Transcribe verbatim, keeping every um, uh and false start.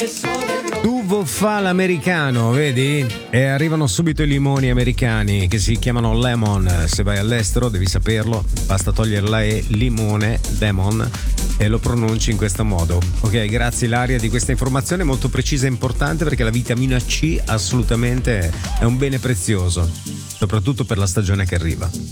Tuvo fa l'americano, vedi? E arrivano subito i limoni americani che si chiamano lemon. Se vai all'estero devi saperlo, basta togliere la E, limone, lemon, e lo pronunci in questo modo. Ok, grazie Ilaria di questa informazione molto precisa e importante, perché la vitamina C assolutamente è un bene prezioso, soprattutto per la stagione che arriva.